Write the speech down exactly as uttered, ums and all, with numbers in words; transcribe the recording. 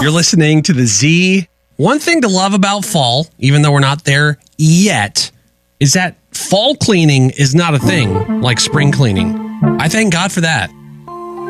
You're listening to the Z. One thing to love about fall, even though we're not there yet, is that fall cleaning is not a thing like spring cleaning. I thank God for that.